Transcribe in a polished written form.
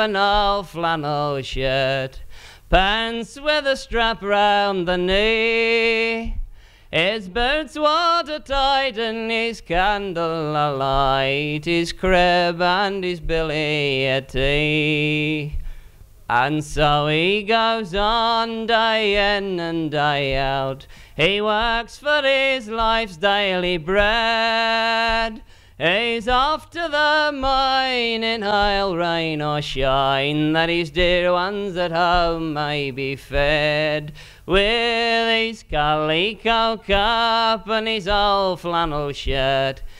an old flannel shirt, pants with a strap round the knee, his boots watertight and his candle alight, his crib and his billy at tea. And so he goes on day in and day out, he works for his life's daily bread. He's off to the mine in hail, rain or shine, that his dear ones at home may be fed. With his calico cap and his old flannel shirt,